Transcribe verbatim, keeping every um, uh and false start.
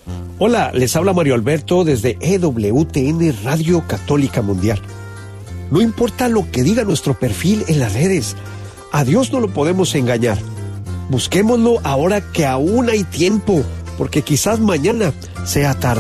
Hola, les habla Mario Alberto desde E W T N Radio Católica Mundial. No importa lo que diga nuestro perfil en las redes, a Dios no lo podemos engañar. Busquémoslo ahora que aún hay tiempo, porque quizás mañana sea tarde.